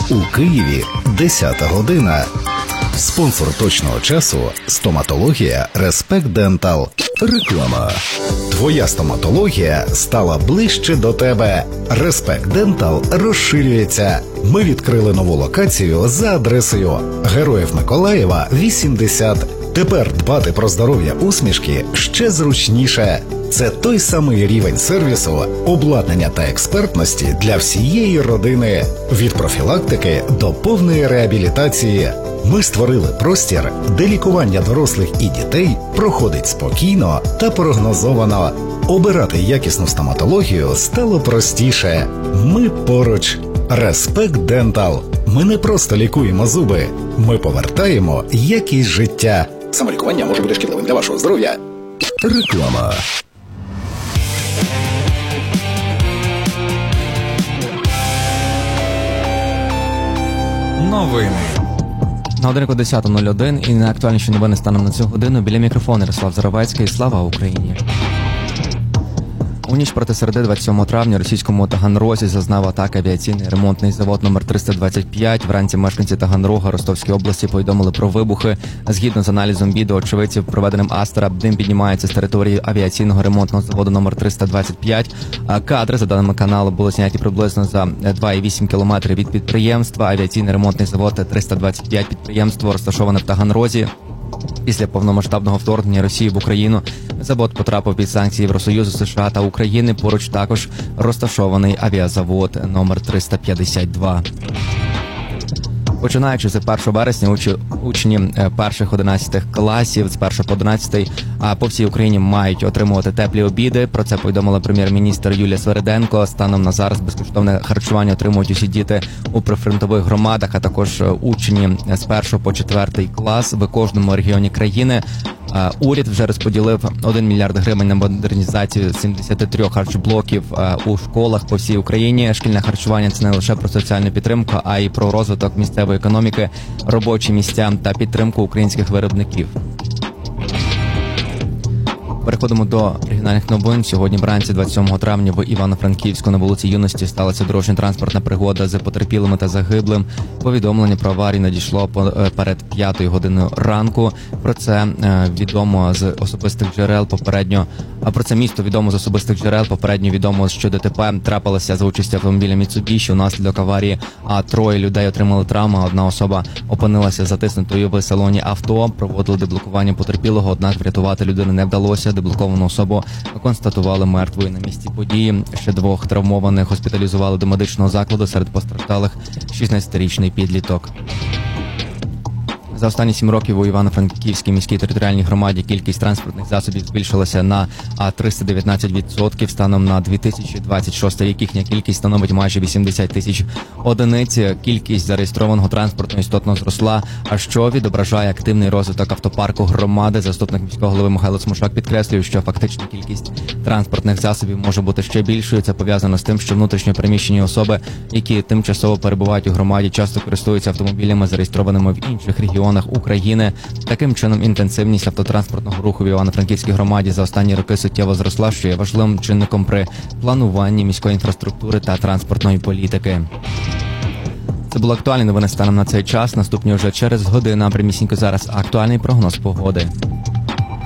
У Києві 10 година. Спонсор точного часу – стоматологія Respect Dental. Реклама. Твоя стоматологія стала ближче до тебе. Respect Dental розширюється. Ми відкрили нову локацію за адресою Героїв Миколаєва, 80. Тепер дбати про здоров'я усмішки ще зручніше. Це той самий рівень сервісу, обладнання та експертності для всієї родини. Від профілактики до повної реабілітації. Ми створили простір, де лікування дорослих і дітей проходить спокійно та прогнозовано. Обирати якісну стоматологію стало простіше. Ми поруч. Respect Dental. Ми не просто лікуємо зуби. Ми повертаємо якість життя. Самолікування може бути шкідливим для вашого здоров'я. Реклама. Новини. На годиннику 10:01 і найактуальніші новини станом на цю годину. Біля мікрофону Ярослав Заровецький. Слава Україні! У ніч проти середи 27 травня російському Таганрозі зазнав атаки авіаційний ремонтний завод номер 325. Вранці мешканці Таганрога Ростовської області повідомили про вибухи. Згідно з аналізом відео очевидців, проведеним Астера, дим піднімається з території авіаційного ремонтного заводу номер 325. Кадри, за даними каналу, були зняті приблизно за 2,8 кілометри від підприємства. Авіаційний ремонтний завод 325 підприємство розташоване в Таганрозі. Після повномасштабного вторгнення Росії в Україну завод потрапив під санкції Євросоюзу, США та України. Поруч також розташований авіазавод номер 352. Починаючи з 1 вересня, учні перших 11 класів з 1 по 11 по всій Україні мають отримувати теплі обіди. Про це повідомила прем'єр-міністр Юлія Свериденко. Станом на зараз безкоштовне харчування отримують усі діти у прифронтових громадах, а також учні з 1 по 4 клас в кожному регіоні країни. Уряд вже розподілив 1 мільярд гривень на модернізацію 73 харчблоків у школах по всій Україні. Шкільне харчування – це не лише про соціальну підтримку, а й про розвиток місцевої економіки, робочі місця та підтримку українських виробників. Переходимо до регіональних новин. Сьогодні вранці 27 травня в Івано-Франківську на вулиці Юності сталася дорожньо-транспортна пригода з потерпілими та загиблим. Повідомлення про аварію надійшло перед 5 годиною ранку. Про це відомо з особистих джерел попередньо. А про це місто відомо з особистих джерел. Попередньо відомо, що ДТП трапилося за участі автомобіля Mitsubishi. Унаслідок аварії троє людей отримали травми. Одна особа опинилася затиснутою в салоні авто. Проводили деблокування потерпілого, однак врятувати людину не вдалося. Деблоковану особу констатували мертвою на місці події. Ще 2 травмованих госпіталізували до медичного закладу. Серед постраждалих 16-річний підліток. За останні 7 років у Івано-Франківській міській територіальній громаді кількість транспортних засобів збільшилася на 319%. Станом на 2026 рік їхня кількість становить майже 80 тисяч одиниць. Кількість зареєстрованого транспорту істотно зросла, а що відображає активний розвиток автопарку громади. Заступник міського голови Михайло Смушак підкреслює, що фактична кількість транспортних засобів може бути ще більшою. Це пов'язано з тим, що внутрішньо переміщені особи, які тимчасово перебувають у громаді, часто користуються автомобілями, зареєстрованими в інших регіонах України. Таким чином, інтенсивність автотранспортного руху в Івано-Франківській громаді за останні роки суттєво зросла, що є важливим чинником при плануванні міської інфраструктури та транспортної політики. Це було актуальні новини станом на цей час. Наступні вже через годину. Прямісінько зараз актуальний прогноз погоди.